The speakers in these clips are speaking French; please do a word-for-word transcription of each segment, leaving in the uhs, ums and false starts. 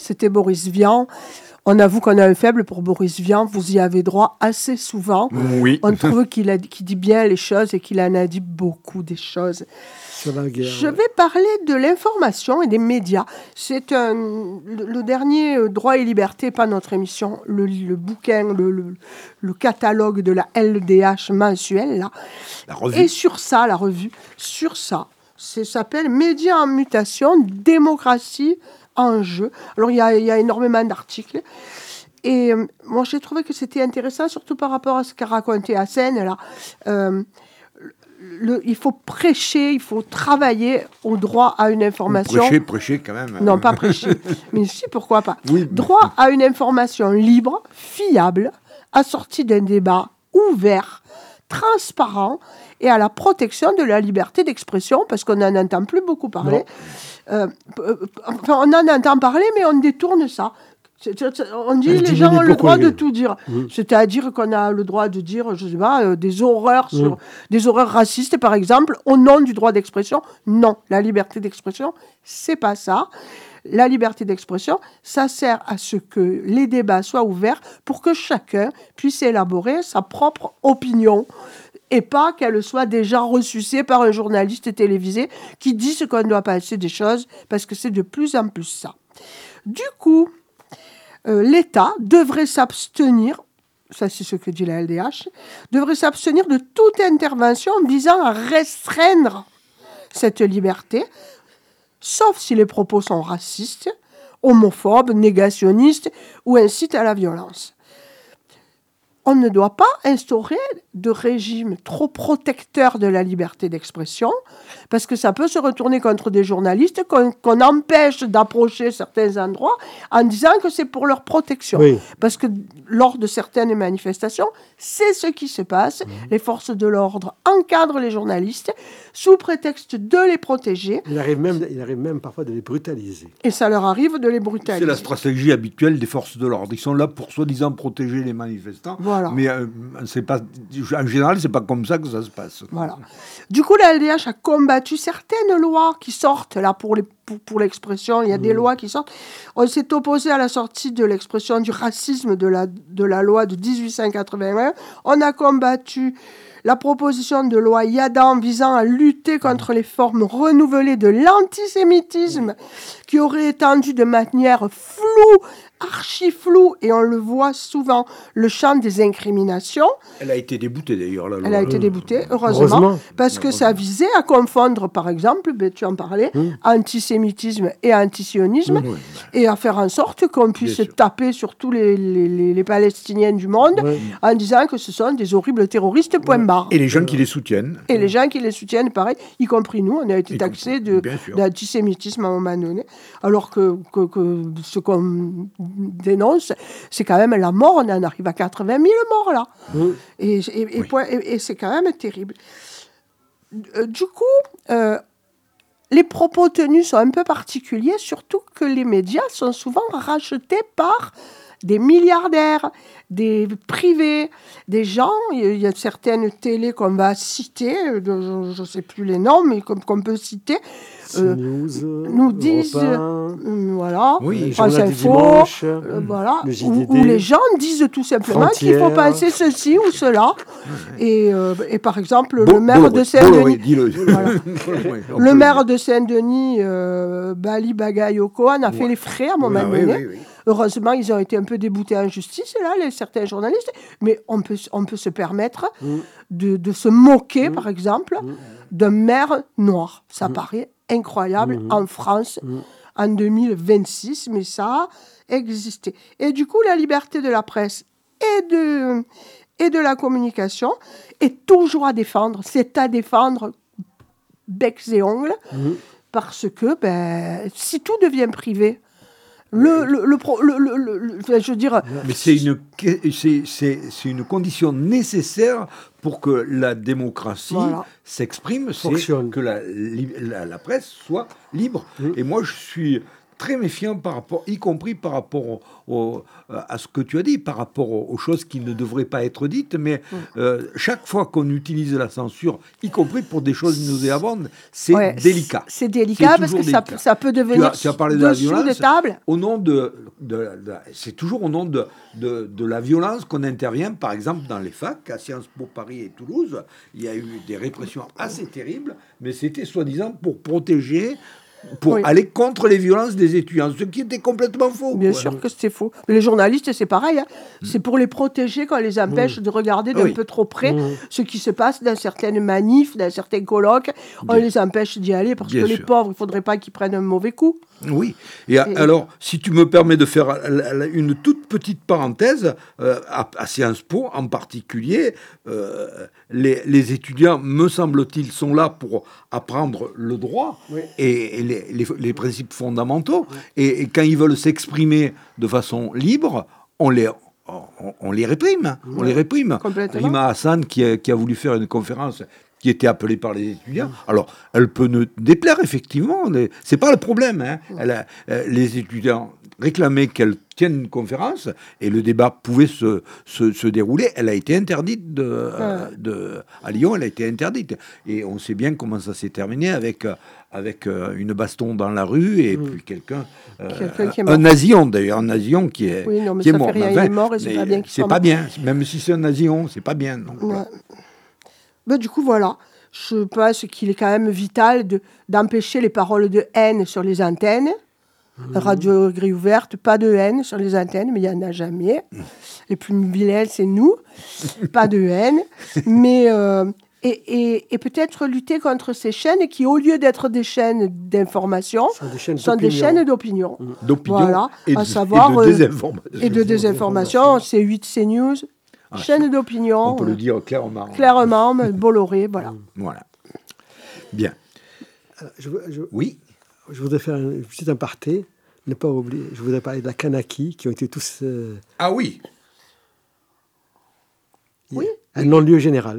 c'était Boris Vian. On avoue qu'on a un faible pour Boris Vian. Vous y avez droit assez souvent. Oui. On trouve qu'il, a, qu'il dit bien les choses et qu'il en a dit beaucoup des choses. Sur la guerre. Je vais parler de l'information et des médias. C'est un, le, le dernier euh, Droit et Liberté, pas notre émission, le, le bouquin, le, le, le catalogue de la L D H mensuel, là. La revue. Et sur ça, la revue, sur ça, ça s'appelle Médias en mutation, démocratie en jeu. Alors, il y a, il y a énormément d'articles. Et euh, moi, j'ai trouvé que c'était intéressant, surtout par rapport à ce qu'a raconté Hassen, là. Euh, le, il faut prêcher, il faut travailler au droit à une information. Prêcher, prêcher quand même. Non, pas prêcher. Mais si, pourquoi pas. Oui. Droit à une information libre, fiable, assortie d'un débat ouvert, transparent et à la protection de la liberté d'expression, parce qu'on n'en entend plus beaucoup parler. Euh, enfin, on en entend parler, mais on détourne ça. C'est, c'est, on dit Elle les diminue gens ont le beaucoup, droit oui. de tout dire. Mmh. C'est-à-dire qu'on a le droit de dire, je sais pas, euh, des horreurs sur Mmh. des horreurs racistes, par exemple, au nom du droit d'expression. Non, la liberté d'expression, c'est pas ça. La liberté d'expression, ça sert à ce que les débats soient ouverts pour que chacun puisse élaborer sa propre opinion et pas qu'elle soit déjà ressucée par un journaliste télévisé qui dit ce qu'on doit penser des choses, parce que c'est de plus en plus ça. Du coup, euh, l'État devrait s'abstenir, ça c'est ce que dit la L D H, devrait s'abstenir de toute intervention visant à restreindre cette liberté, sauf si les propos sont racistes, homophobes, négationnistes ou incitent à la violence. On ne doit pas instaurer de régime trop protecteur de la liberté d'expression, parce que ça peut se retourner contre des journalistes qu'on, qu'on empêche d'approcher certains endroits en disant que c'est pour leur protection. Oui. Parce que lors de certaines manifestations, c'est ce qui se passe. Mmh. Les forces de l'ordre encadrent les journalistes sous prétexte de les protéger. Il arrive même, il arrive même parfois de les brutaliser. Et ça leur arrive de les brutaliser. C'est la stratégie habituelle des forces de l'ordre. Ils sont là pour soi-disant protéger les manifestants. Voilà. Mais euh, c'est pas, en général, c'est pas comme ça que ça se passe. Voilà. Du coup, la L D H a combattu certaines lois qui sortent là pour, les, pour, pour l'expression. Il y a mmh. des lois qui sortent. On s'est opposé à la sortie de l'expression du racisme de la, de la loi de dix-huit cent quatre-vingt-un. On a combattu la proposition de loi Yadan visant à lutter contre les formes renouvelées de l'antisémitisme qui aurait étendu de manière floue, archi-floue, et on le voit souvent, le champ des incriminations. Elle a été déboutée d'ailleurs, la loi. Elle a été déboutée, heureusement, heureusement. parce que ça visait à confondre, par exemple, ben, tu en parlais, mmh. antisémitisme et antisionisme, mmh. et à faire en sorte qu'on puisse taper sur tous les, les, les, les Palestiniens du monde mmh. en disant que ce sont des horribles terroristes, point barre. Et les gens qui les soutiennent. Et les gens qui les soutiennent, pareil, y compris nous, on a été taxés de, d'antisémitisme à un moment donné, alors que, que, que ce qu'on dénonce, c'est quand même la mort, on en arrive à quatre-vingt mille morts là. Mmh. Et, et, et, oui. et, et c'est quand même terrible. Du coup, euh, les propos tenus sont un peu particuliers, surtout que les médias sont souvent rachetés par des milliardaires, des privés, des gens. Il y a certaines télés qu'on va citer, je ne sais plus les noms, mais qu'on, qu'on peut citer. Euh, News, nous disent, euh, voilà, oui, France Info, dimanche, euh, voilà, le J où, D D, où les gens disent tout simplement Frontière. Qu'il faut penser ceci ou cela. Et, euh, et par exemple, bon, le maire bon, de Saint-Denis, bon, voilà. le maire de Saint-Denis, euh, Bali Bagayoko, en a ouais. fait les frais à un moment oui, donné. Oui, oui, oui. Heureusement, ils ont été un peu déboutés en justice, là, les, certains journalistes, mais on peut, on peut se permettre mm. de, de se moquer, mm. par exemple, mm. d'un maire noir. Ça mm. paraît incroyable mm. en France mm. en deux mille vingt-six, mais ça a existé. Et du coup, la liberté de la presse et de, et de la communication est toujours à défendre. C'est à défendre becs et ongles, mm. parce que ben, si tout devient privé, Le, le, le, le, le, le, le, je veux dire... Mais c'est une, c'est, c'est, c'est une condition nécessaire pour que la démocratie voilà. s'exprime, c'est Fonctionne. que la, la, la presse soit libre. Oui. Et moi, je suis très méfiant par rapport, y compris par rapport au, au, à ce que tu as dit, par rapport aux, aux choses qui ne devraient pas être dites. Mais euh, chaque fois qu'on utilise la censure, y compris pour des choses nauséabondes, c'est Ouais, délicat. C'est délicat C'est parce que toujours ça, délicat. ça peut devenir Tu as, tu as parlé de la dessous violence. de table. Au nom de, de, de- c'est toujours au nom de, de, de la violence qu'on intervient. Par exemple, dans les facs, à Sciences Po Paris et Toulouse, il y a eu des répressions assez terribles, mais c'était soi-disant pour protéger, pour Oui. aller contre les violences des étudiants, ce qui était complètement faux. Bien quoi. sûr que c'est faux. Mais les journalistes, c'est pareil. Hein. C'est pour les protéger quand on les empêche de regarder d'un Oui. peu trop près Mmh. ce qui se passe dans certaines manifs, dans certains colloques. On Bien- les empêche d'y aller parce Bien que les sûr. pauvres, il ne faudrait pas qu'ils prennent un mauvais coup. Oui. Et, a- Et- alors, si tu me permets de faire la- la- une toute petite parenthèse, euh, à, à Sciences Po en particulier, euh, les, les étudiants, me semble-t-il, sont là pour apprendre le droit Oui. et, et les, les- les principes fondamentaux. Et, et quand ils veulent s'exprimer de façon libre, on les, on, on les réprime. On les réprime. Complètement. Rima Hassan, qui a, qui a voulu faire une conférence qui était appelée par les étudiants. Alors, elle peut nous déplaire, effectivement. mais C'est pas le problème. Hein. Elle a- euh, les étudiants réclamaient qu'elle tienne une conférence et le débat pouvait se, se, se dérouler. Elle a été interdite de, euh, de- à Lyon. Elle a été interdite. Et on sait bien comment ça s'est terminé avec, euh, avec euh, une baston dans la rue et puis quelqu'un, euh, Quelqu'un qui est un mort. nasillon d'ailleurs, un nasillon qui est, Oui, non, mais qui est ça fait mort. rien, il est mort et c'est mais pas bien qu'il C'est soit pas mort. bien, même si c'est un nasillon, c'est pas bien. Donc, Ouais. Ben, du coup, voilà. Je pense qu'il est quand même vital de, d'empêcher les paroles de haine sur les antennes. Radio Grille Ouverte, pas de haine sur les antennes, mais il n'y en a jamais. Les plus vilains, c'est nous. Pas de haine. Mais, euh, et, et, et peut-être lutter contre ces chaînes qui, au lieu d'être des chaînes d'information, sont des chaînes sont des d'opinion. chaînes d'opinion. d'opinion Voilà, et, à de, savoir, et de euh, désinformation. Et de désinformation, c'est huit CNews, Ah, chaîne d'opinion. On peut le euh, dire clairement. Clairement, mais Bolloré, voilà. Voilà. Bien. Alors, je, je- Oui. je voudrais faire un petit aparté, ne pas oublier. Je voudrais parler de la Kanaki, qui ont été tous euh, Ah oui. Oui. un non-lieu général.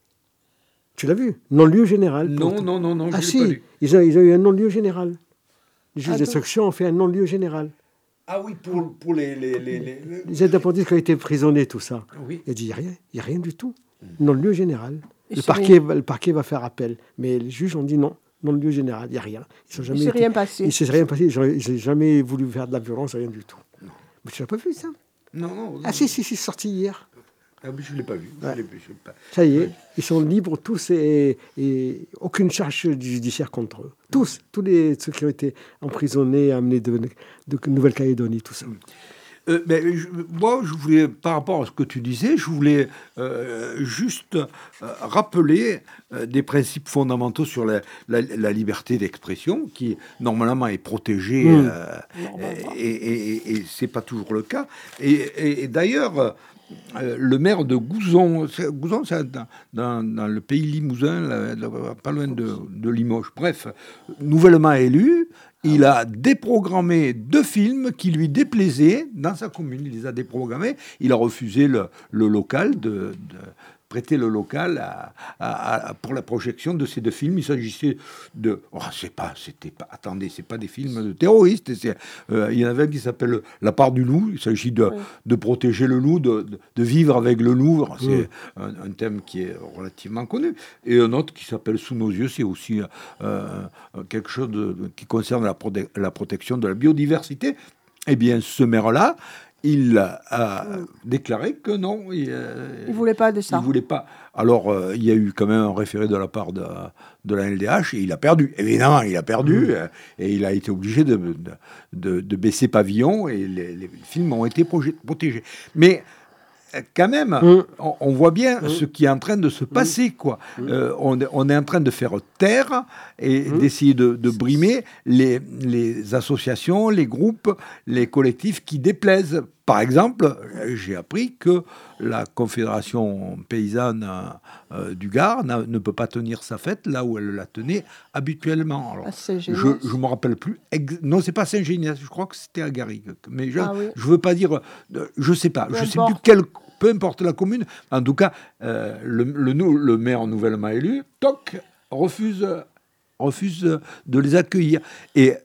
Tu l'as vu? Non-lieu général. Non, pour- non, non, non, je Ah l'ai si, pas lu. ils ont, ils ont eu un non-lieu général. Les juges Ah, d'instruction ont fait un non-lieu général. Ah oui, pour, pour les, les, les, les- Les indépendantistes qui ont été prisonnés, tout ça. Oui. Il a dit, il n'y a rien, il y a rien du tout. Non-lieu général. Il Le s'est parquet, va- le parquet va faire appel. Mais les juges ont dit non, non-lieu général, il n'y a rien. Ils sont Il jamais ne s'est été- rien passé. Il ne s'est rien passé, ils n'ont jamais voulu faire de la violence, rien du tout. Mais tu n'as pas vu ça? Non, non. non. Ah si, si, si, c'est sorti hier. Ah, mais je ne l'ai pas vu. Je Ouais. l'ai vu, je l'ai pas. Ça y est, ils sont libres tous et, et aucune charge judiciaire contre eux. Tous, tous les, ceux qui ont été emprisonnés, amenés de, de Nouvelle-Calédonie, tout ça. Euh, mais je- moi, je voulais, par rapport à ce que tu disais, je voulais euh, juste euh, rappeler euh, des principes fondamentaux sur la, la- la liberté d'expression, qui normalement est protégée, Mmh. euh, et, et, et, et c'est pas toujours le cas. Et, et- et d'ailleurs, euh, le maire de Gouzon, c'est- Gouzon, c'est dans, dans- dans le pays limousin, là, là, pas loin de, de Limoges. Bref, nouvellement élu. Il a déprogrammé deux films qui lui déplaisaient dans sa commune. Il les a déprogrammés. Il a refusé le, le local, de, de prêter le local à, à- à- pour la projection de ces deux films. Il s'agissait de... Oh, c'est pas, c'était pas... Attendez, c'est pas des films de terroristes. c'est- euh, il y en avait un qui s'appelle La part du loup. Il s'agit de, de protéger le loup, de, de- de vivre avec le loup. Alors, c'est un, un thème qui est relativement connu. Et un autre qui s'appelle Sous nos yeux. C'est aussi euh, quelque chose de- qui concerne la, prote- la protection de la biodiversité. Eh bien, ce maire-là, il a déclaré que non. Il Il ne voulait pas de ça. il voulait pas. Alors, euh, il y a eu quand même un référé de la part de, de la L D H et il a perdu. Évidemment, il a perdu euh, et il a été obligé de, de, de- de baisser pavillon et les, les films ont été proje- protégés. Mais euh, quand même, Mm. on, on voit bien ce qui est en train de se passer, quoi. Euh, on, est- on est en train de faire taire et d'essayer de, de brimer les, les associations, les groupes, les collectifs qui déplaisent. Par exemple, euh, j'ai appris que la Confédération paysanne euh, du Gard n'a- ne peut pas tenir sa fête là où elle la tenait habituellement. Alors, Ah, c'est je génial. ne me rappelle plus. Ex- non, c'est pas Saint-Génias, je crois que c'était à Garrigue. Mais je Ah oui. ne veux pas dire. euh, Je sais pas. Peu je sais plus importe. quelle. Peu importe la commune. En tout cas, euh, le, le, nou- le maire nouvellement élu, toc, refuse, refuse de les accueillir. Et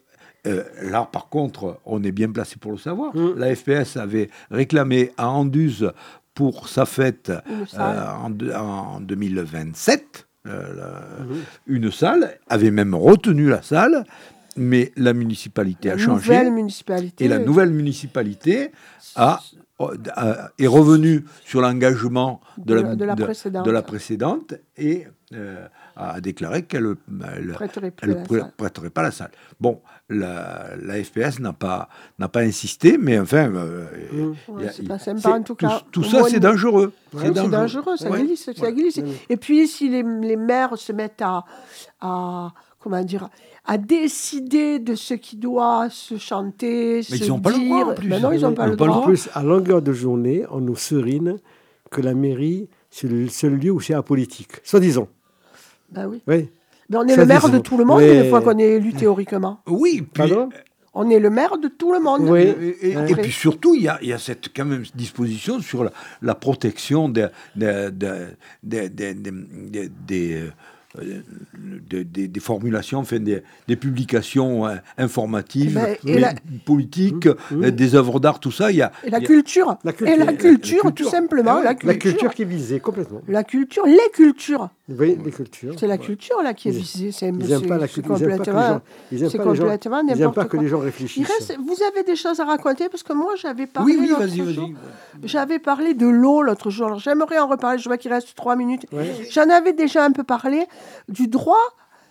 euh, là, par contre, on est bien placé pour le savoir. Mm. La F P S avait réclamé à Anduze pour sa fête Une salle. euh, en, de- en deux mille vingt-sept, euh, la- Mhm. une salle, avait même retenu la salle, mais la municipalité La a changé. nouvelle municipalité. Et la nouvelle municipalité a, a- est revenue sur l'engagement de, De la, la- de la précédente. de la précédente et euh, a déclaré qu'elle ne Prêterait plus la salle. prêterait pas la salle. Bon, la, la F P S n'a pas, n'a pas insisté, mais enfin... euh, Mm. Ouais, il y a- c'est il- pas sympa, c'est- en tout cas. Tout, tout Au ça, moins, c'est dangereux. Ouais, Oui, c'est dangereux, ça Ouais. glisse, ça Ouais. glisse. Ouais. Et puis, si les, les maires se mettent à, à, comment dire, à décider de ce qui doit se chanter, Mais se ils n'ont pas le dire... droit, en plus. Ben non, ils n'ont pas Ils le ont pas le droit. En plus, à longueur de journée, on nous serine que la mairie, c'est le seul lieu où c'est apolitique. Soi-disant. Ben oui. Oui. Ben, on est Ça le maire dit- de tout le monde Ouais. une fois qu'on est élu théoriquement. Oui, puis, Pardon On est le maire de tout le monde. Oui. et, et- Ouais. et puis surtout, il y a, il y a cette quand même disposition sur la, la protection des, des, des, des, des, des- des, euh, des- des- des formulations, enfin des, des publications euh, informatives, Ben, et mais la- politiques, Mmh. euh, des œuvres d'art, tout ça. Il y a, Et la il y a- culture. La culture. Et la La culture, culture. tout simplement. Ah ouais. La La culture. culture qui est visée complètement. La culture, les cultures. Oui, les cultures. C'est la culture là qui est Ils- visée. C'est Ils n'aiment pas la c'est culture. Ils n'aiment pas que les gens. Ils n'aiment c'est pas les gens. complètement Ils n'aiment n'importe pas que quoi. les gens Il réfléchissent. reste, vous avez des choses à raconter parce que moi j'avais parlé. Oui, oui, l'autre vas-y, jour- vas-y. J'avais parlé de l'eau l'autre jour. Alors, j'aimerais en reparler. Je vois qu'il reste trois minutes. Ouais. J'en avais déjà un peu parlé du droit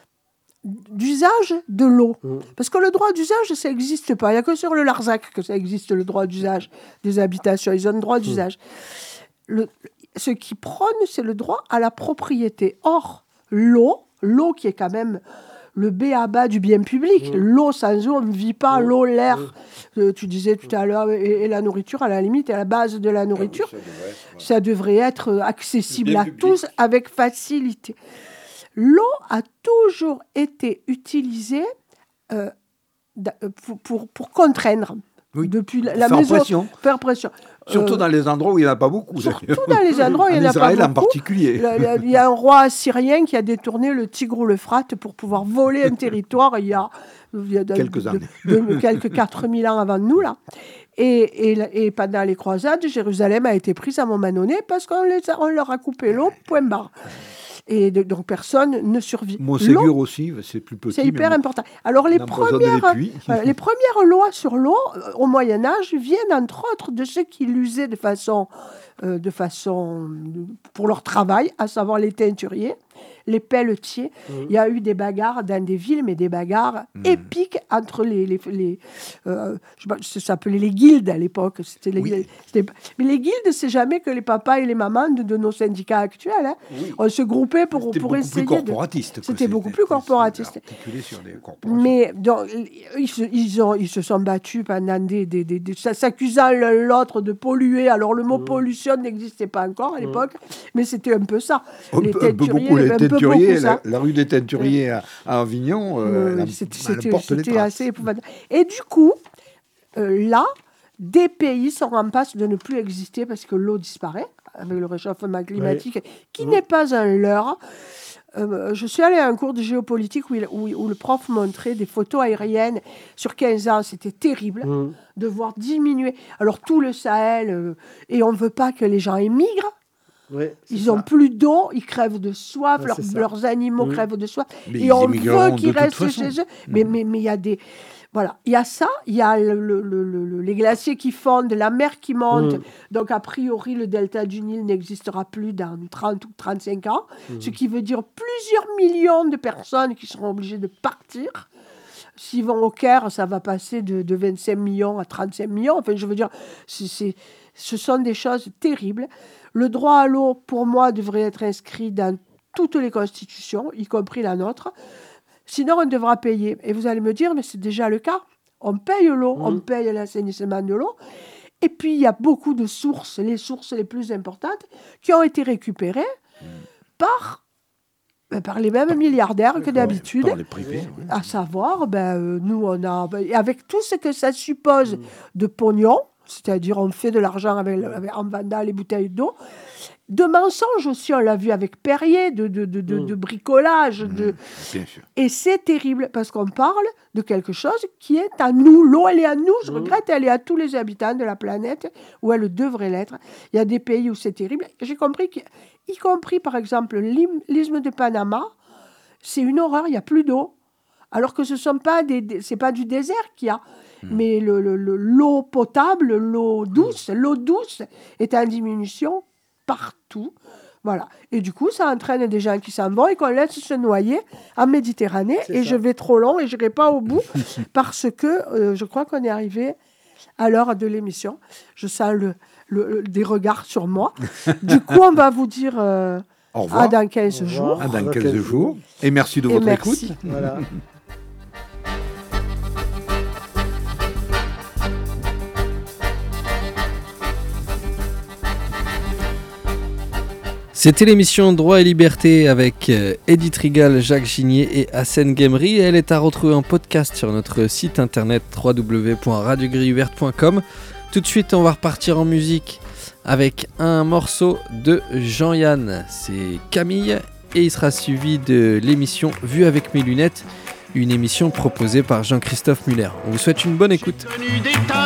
d'usage de l'eau. Mm. Parce que le droit d'usage, ça n'existe pas. Il n'y a que sur le Larzac que ça existe, le droit d'usage des habitations. Ils ont le droit d'usage. Le- ce qui prône, c'est le droit à la propriété. Or, l'eau, l'eau qui est quand même le b a ba du bien public, Mm. l'eau, sans eau, on ne vit pas, Mm. l'eau, l'air, Mm. euh, tu disais tout à l'heure, et, et la nourriture, à la limite, est la base de la nourriture. Ça devrait être euh, accessible Bien à public. tous avec facilité. L'eau a toujours été utilisée euh, da- euh, pour, pour, pour contraindre. Oui, Depuis la, pour la faire maison. pression. Faire pression. Surtout Euh, dans les endroits où il n'y en a pas beaucoup. surtout d'ailleurs. dans les endroits où il n'y en a pas Israël en beaucoup. particulier. Le- le- Il y a un roi assyrien qui a détourné le Tigre ou l'Euphrate pour pouvoir voler un territoire il y a, il y a de- Quelques de- années. de- de- quelques quatre mille ans avant nous, là. Et, et, et pendant les croisades, Jérusalem a été prise à un moment donné parce qu'on les a- on leur a coupé l'eau, point barre. Et de- donc personne ne survit. L'eau, Montségur aussi, c'est plus petit. c'est hyper mais important. Alors les on empoisonne premières, les puits. voilà, les premières lois sur l'eau euh, au Moyen Âge viennent entre autres de ceux qui l'usaient de façon, euh, de façon de- pour leur travail, à savoir les teinturiers, les pelletiers. Il y a eu des bagarres dans des villes, mais des bagarres épiques entre les, les, les euh, je sais pas, ça s'appelait les guildes à l'époque. C'était les, Oui. c'était- mais les guildes, c'est jamais que les papas et les mamans de, de nos syndicats actuels. Hein. Oui. On se groupait pour, C'était pour beaucoup essayer plus de... corporatiste. que C'était beaucoup plus corporatiste. Articulé sur des corporations. Mais donc, ils, se, ils, ont, ils se sont battus pendant des... des, des, des- s'accusant l'un l'autre de polluer. Alors, le mot pollution n'existait pas encore à l'époque, mais c'était un peu ça. Un les peu- un peu teinturiers, beaucoup, les un peu teinturiers, beaucoup ça. la, la rue des teinturiers à, à Avignon, euh, Euh, elle, c'était elle c'était- porte les c'était traces. assez épouvantable. Et du coup, euh, là, des pays sont en passe de ne plus exister parce que l'eau disparaît avec le réchauffement climatique, qui Mmh. n'est pas un leurre. Euh, je suis allée à un cours de géopolitique où, il- où- où le prof montrait des photos aériennes sur quinze ans. C'était terrible Mm. de voir diminuer. Alors, tout le Sahel, euh, et on ne veut pas que les gens émigrent. Ouais, c'est Ils ça. n'ont plus d'eau, ils crèvent de soif, Ouais, leurs, c'est ça. leurs animaux Mm. crèvent de soif. Mais et ils on émigreront veut qu'ils de toute restent façon. chez eux. Mais Mhm. mais mais il y a des... Voilà, il y a ça, il y a le- le- le- le- les glaciers qui fondent, la mer qui monte. Mm. Donc, a priori, le delta du Nil n'existera plus dans trente ou trente-cinq ans. Ce qui veut dire plusieurs millions de personnes qui seront obligées de partir. S'ils vont au Caire, ça va passer de, de vingt-cinq millions à trente-cinq millions. Enfin, je veux dire, c'est, c'est- ce sont des choses terribles. Le droit à l'eau, pour moi, devrait être inscrit dans toutes les constitutions, y compris la nôtre. Sinon, on devra payer. Et vous allez me dire, mais c'est déjà le cas. On paye l'eau, on paye l'assainissement de l'eau. Et puis, il y a beaucoup de sources, les sources les plus importantes, qui ont été récupérées par, ben, par les mêmes milliardaires que d'habitude. Par les privés. ouais. À savoir, ben, euh, nous, on a, ben, et avec tout ce que ça suppose de pognon, c'est-à-dire on fait de l'argent avec, avec, en vendant les bouteilles d'eau. De mensonges aussi, on l'a vu avec Perrier, de, de, de, de, mmh. de bricolage. Mmh. De... Bien sûr. Et c'est terrible parce qu'on parle de quelque chose qui est à nous. L'eau, elle est à nous. Je mmh. regrette, elle est à tous les habitants de la planète où elle devrait l'être. Il y a des pays où c'est terrible. J'ai compris, y compris par exemple l'isthme de Panama, c'est une horreur, il n'y a plus d'eau. Alors que ce ne sont pas des, des, c'est pas du désert qu'il y a. Mmh. Mais le, le, le, l'eau potable, l'eau douce, mmh. l'eau douce est en diminution partout. Voilà. Et du coup, ça entraîne des gens qui s'en vont et qu'on laisse se noyer en Méditerranée. C'est et ça. Je vais trop long et je n'irai pas au bout parce que euh, je crois qu'on est arrivé à l'heure de l'émission. Je sens le, le, le, des regards sur moi. Du coup, on va vous dire euh, au revoir. À dans quinze jours. À dans quinze jours. Et merci de et votre merci. écoute. Voilà. C'était l'émission Droit et Liberté avec Edith Rigal, Jacques Ginier et Hassen Guemry. Elle est à retrouver en podcast sur notre site internet w w w point radio grille ouverte point com. Tout de suite, on va repartir en musique avec un morceau de Jean-Yann. C'est Camille et il sera suivi de l'émission Vue avec mes lunettes, une émission proposée par Jean-Christophe Muller. On vous souhaite une bonne écoute.